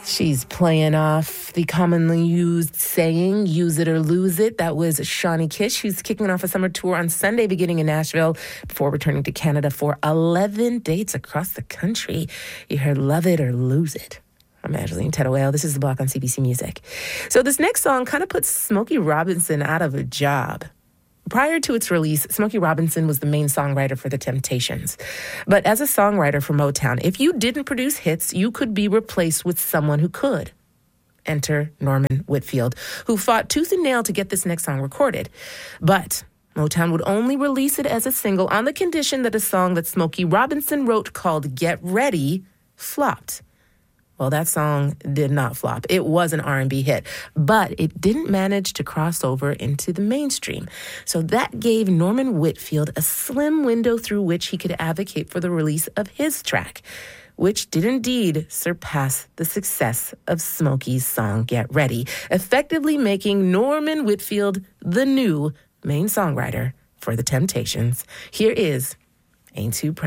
She's playing off the commonly used saying, use it or lose it. That was Shawnee Kish, who's kicking off a summer tour on Sunday, beginning in Nashville, before returning to Canada for 11 dates across the country. You heard Love It or Lose It. I'm Angeline Tettawale. This is The Block on CBC Music. So this next song kind of puts Smokey Robinson out of a job. Prior to its release, Smokey Robinson was the main songwriter for The Temptations. But as a songwriter for Motown, if you didn't produce hits, you could be replaced with someone who could. Enter Norman Whitfield, who fought tooth and nail to get this next song recorded. But Motown would only release it as a single on the condition that a song that Smokey Robinson wrote called Get Ready flopped. Well, that song did not flop. It was an R&B hit, but it didn't manage to cross over into the mainstream. So that gave Norman Whitfield a slim window through which he could advocate for the release of his track, which did indeed surpass the success of Smokey's song Get Ready, effectively making Norman Whitfield the new main songwriter for The Temptations. Here is Ain't Too Proud.